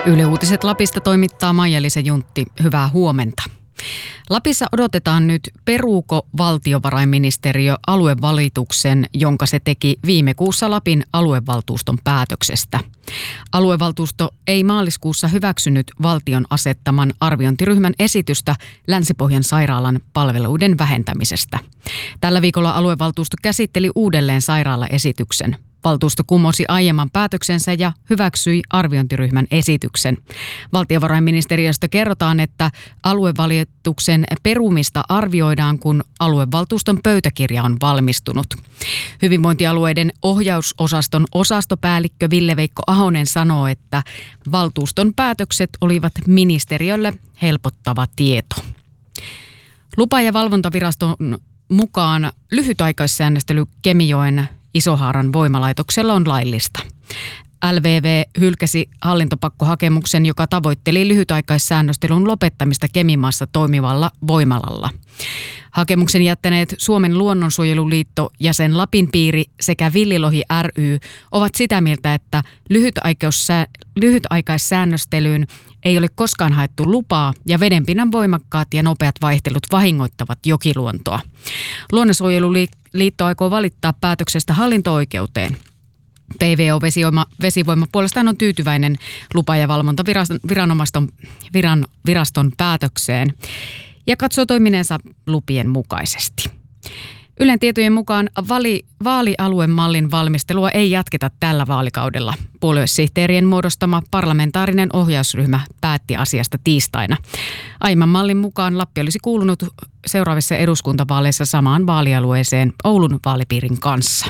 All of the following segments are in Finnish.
Yle Uutiset Lapista toimittaa Maija-Liisa Juntti. Hyvää huomenta. Lapissa odotetaan nyt, peruuko valtiovarainministeriö aluevalituksen, jonka se teki viime kuussa Lapin aluevaltuuston päätöksestä. Aluevaltuusto ei maaliskuussa hyväksynyt valtion asettaman arviointiryhmän esitystä Länsi-Pohjan sairaalan palveluiden vähentämisestä. Tällä viikolla aluevaltuusto käsitteli uudelleen sairaalaesityksen. Valtuusto kumosi aiemman päätöksensä ja hyväksyi arviointiryhmän esityksen. Valtiovarainministeriöstä kerrotaan, että aluevalituksen perumista arvioidaan, kun aluevaltuuston pöytäkirja on valmistunut. Hyvinvointialueiden ohjausosaston osastopäällikkö Ville-Veikko Ahonen sanoo, että valtuuston päätökset olivat ministeriölle helpottava tieto. Lupa- ja valvontaviraston mukaan lyhytaikaissäännöstely Kemijoen Isohaaran voimalaitoksella on laillista. LVV hylkäsi hallintopakkohakemuksen, joka tavoitteli lyhytaikaissäännöstelyn lopettamista Kemimaassa toimivalla voimalalla. Hakemuksen jättäneet Suomen luonnonsuojeluliitto ja sen Lapinpiiri sekä Villilohi ry ovat sitä mieltä, että lyhytaikaissäännöstelyyn ei ole koskaan haettu lupaa ja vedenpinnan voimakkaat ja nopeat vaihtelut vahingoittavat jokiluontoa. Luonnonsuojeluliitto aikoo valittaa päätöksestä hallinto-oikeuteen. PVO-vesivoima puolestaan on tyytyväinen lupa- ja valvontaviraston päätökseen ja katsoo toimineensa lupien mukaisesti. Ylen tietojen mukaan vaalialuemallin valmistelua ei jatketa tällä vaalikaudella. Puoluesihteerien muodostama parlamentaarinen ohjausryhmä päätti asiasta tiistaina. Aiemman mallin mukaan Lappi olisi kuulunut seuraavissa eduskuntavaaleissa samaan vaalialueeseen Oulun vaalipiirin kanssa.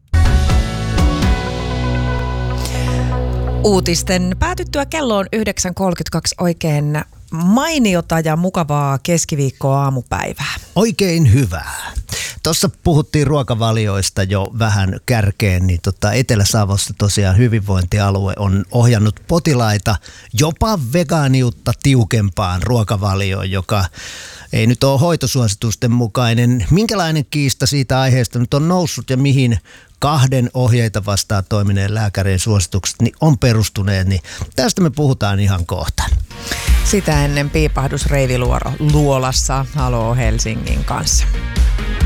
Uutisten päätyttyä kello on 9.32 oikein mainiota ja mukavaa keskiviikkoa aamupäivää. Oikein hyvää. Tuossa puhuttiin ruokavalioista jo vähän kärkeen, niin Etelä-Savossa tosiaan hyvinvointialue on ohjannut potilaita jopa vegaaniutta tiukempaan ruokavalioon, joka ei nyt ole hoitosuositusten mukainen. Minkälainen kiista siitä aiheesta nyt on noussut ja mihin 2 ohjeita vastaan toimineen lääkärin suositukset niin on perustuneet, niin tästä me puhutaan ihan kohta. Sitä ennen piipahdus Reivi Luolassa Haloo Helsingin kanssa.